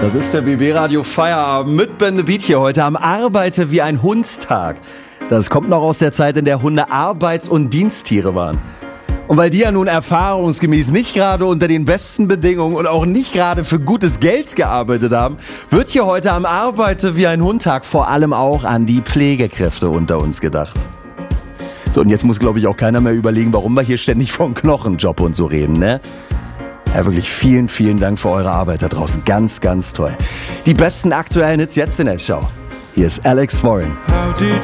Das ist der BB Radio Feierabend mit Ben the Beat hier heute am Arbeite wie ein Hundstag. Das kommt noch aus der Zeit, in der Hunde Arbeits- und Diensttiere waren. Und weil die ja nun erfahrungsgemäß nicht gerade unter den besten Bedingungen und auch nicht gerade für gutes Geld gearbeitet haben, wird hier heute am Arbeite wie ein Hundtag vor allem auch an die Pflegekräfte unter uns gedacht. So, und jetzt muss, glaube ich, auch keiner mehr überlegen, warum wir hier ständig vom Knochenjob und so reden, ne? Ja, wirklich vielen, vielen Dank für eure Arbeit da draußen. Ganz, ganz toll. Die besten aktuellen Hits jetzt in der Show. Hier ist Alex Warren. How did